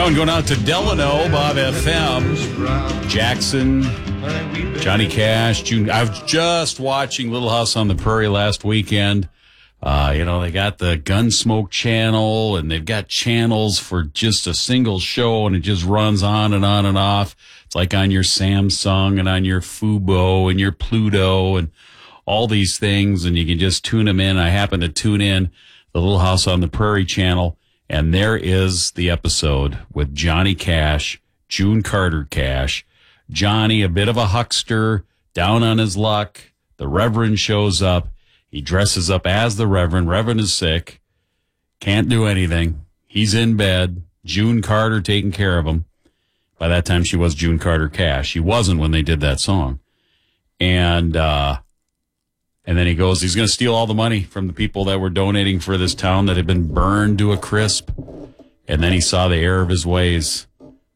That one going out to Delano, Bob FM, Jackson, Johnny Cash, June. I was just watching Little House on the Prairie last weekend. They got the Gunsmoke channel, and they've got channels for just a single show, and it just runs on and on and off. It's like on your Samsung and on your Fubo and your Pluto and all these things, and you can just tune them in. I happen to tune in the Little House on the Prairie channel, and there is the episode with Johnny Cash, June Carter Cash. Johnny, a bit of a huckster, down on his luck. The Reverend shows up. He dresses up as the Reverend. Reverend is sick. Can't do anything. He's in bed. June Carter taking care of him. By that time, she was June Carter Cash. She wasn't when they did that song. And then he goes, he's going to steal all the money from the people that were donating for this town that had been burned to a crisp. And then he saw the error of his ways.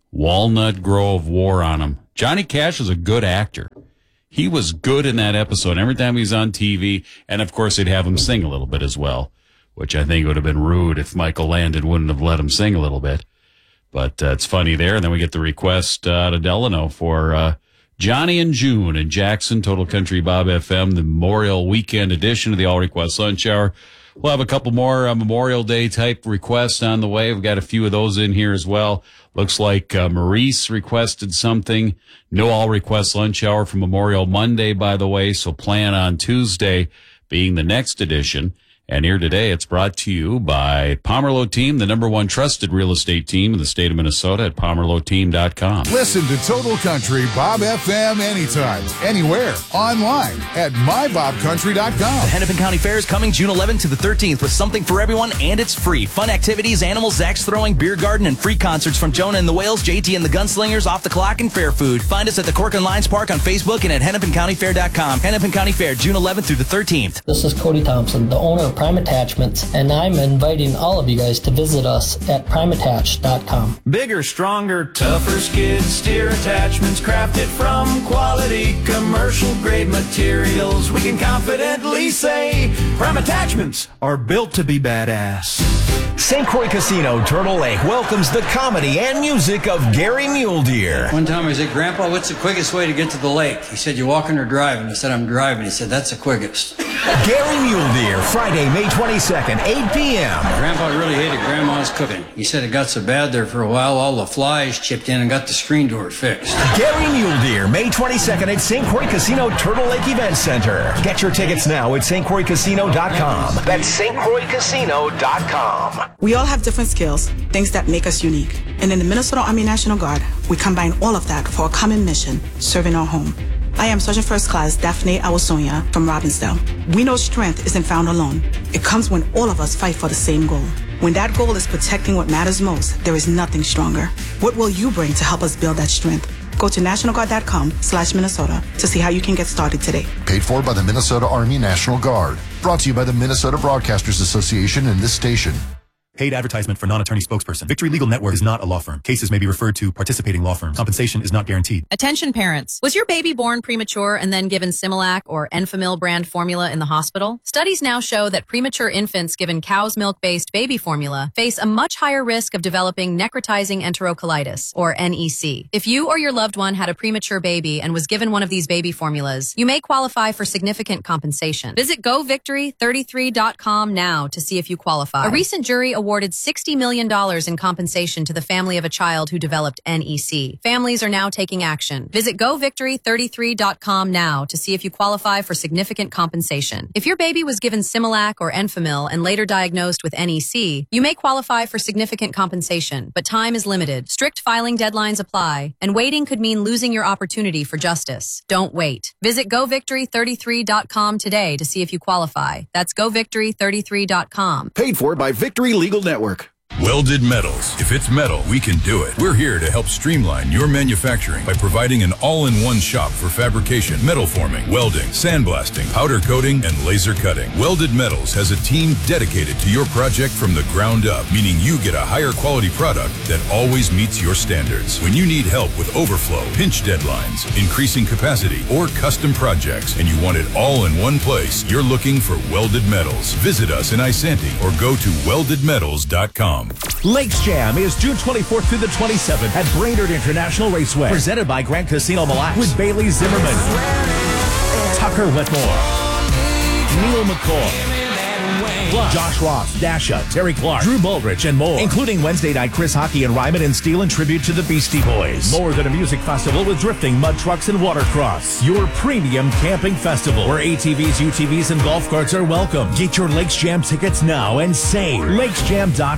Walnut Grove wore on him. Johnny Cash was a good actor. He was good in that episode. Every time he's on TV, and of course they'd have him sing a little bit as well, which I think would have been rude if Michael Landon wouldn't have let him sing a little bit. But it's funny there. And then we get the request out of Delano for Johnny and June in Jackson, Total Country Bob FM, the Memorial Weekend edition of the All Request Lunch Hour. We'll have a couple more Memorial Day type requests on the way. We've got a few of those in here as well. Looks like Maurice requested something. No All Request Lunch Hour for Memorial Monday, by the way. So plan on Tuesday being the next edition. And here today, it's brought to you by Pomerleau Team, the #1 trusted real estate team in the state of Minnesota at PomerleauTeam.com. Listen to Total Country Bob FM anytime, anywhere, online at MyBobCountry.com. The Hennepin County Fair is coming June 11th to the 13th with something for everyone, and it's free. Fun activities, animals, axe throwing, beer garden, and free concerts from Jonah and the Whales, JT and the Gunslingers, Off the Clock, and Fair Food. Find us at the Cork and Lions Park on Facebook and at HennepinCountyFair.com. Hennepin County Fair, June 11th through the 13th. This is Cody Thompson, the owner of Prime Attachments, and I'm inviting all of you guys to visit us at primeattach.com. Bigger, stronger, tougher skid steer attachments crafted from quality commercial grade materials. We can confidently say Prime Attachments are built to be badass. St. Croix Casino, Turtle Lake welcomes the comedy and music of Gary Mule Deer. One time I said, Grandpa, what's the quickest way to get to the lake? He said, you walking or driving? I said, I'm driving. He said, that's the quickest. Gary Mule Deer, Friday, May 22nd, 8 p.m. Grandpa really hated Grandma's cooking. He said it got so bad there for a while, all the flies chipped in and got the screen door fixed. Gary Mule Deer, May 22nd at St. Croix Casino, Turtle Lake Event Center. Get your tickets now at stcroixcasino.com. That's stcroixcasino.com. We all have different skills, things that make us unique. And in the Minnesota Army National Guard, we combine all of that for a common mission, serving our home. I am Sergeant First Class Daphne Awasonia from Robbinsdale. We know strength isn't found alone. It comes when all of us fight for the same goal. When that goal is protecting what matters most, there is nothing stronger. What will you bring to help us build that strength? Go to nationalguard.com/Minnesota to see how you can get started today. Paid for by the Minnesota Army National Guard. Brought to you by the Minnesota Broadcasters Association and this station. Paid advertisement for non-attorney spokesperson. Victory Legal Network is not a law firm. Cases may be referred to participating law firms. Compensation is not guaranteed. Attention parents. Was your baby born premature and then given Similac or Enfamil brand formula in the hospital? Studies now show that premature infants given cow's milk-based baby formula face a much higher risk of developing necrotizing enterocolitis, or NEC. If you or your loved one had a premature baby and was given one of these baby formulas, you may qualify for significant compensation. Visit govictory33.com now to see if you qualify. A recent jury awarded $60 million in compensation to the family of a child who developed NEC. Families are now taking action. Visit govictory33.com now to see if you qualify for significant compensation. If your baby was given Similac or Enfamil and later diagnosed with NEC, you may qualify for significant compensation, but time is limited. Strict filing deadlines apply, and waiting could mean losing your opportunity for justice. Don't wait. Visit govictory33.com today to see if you qualify. That's govictory33.com. Paid for by Victory Legal Network. Welded Metals. If it's metal, we can do it. We're here to help streamline your manufacturing by providing an all-in-one shop for fabrication, metal forming, welding, sandblasting, powder coating, and laser cutting. Welded Metals has a team dedicated to your project from the ground up, meaning you get a higher quality product that always meets your standards. When you need help with overflow, pinch deadlines, increasing capacity, or custom projects, and you want it all in one place, you're looking for Welded Metals. Visit us in Isanti or go to weldedmetals.com. home. Lakes Jam is June 24th through the 27th at Brainerd International Raceway. Presented by Grand Casino Mille Lacs. With Bailey Zimmerman, Tucker Whitmore, Neil McCoy, plus Josh Ross, Dasha, Terry Clark, Drew Baldrige, and more. Including Wednesday night Chris Hockey and Ryman and Steel in tribute to the Beastie Boys. More than a music festival with drifting, mud trucks, and watercross. Your premium camping festival where ATVs, UTVs, and golf carts are welcome. Get your Lakes Jam tickets now and save. LakesJam.com.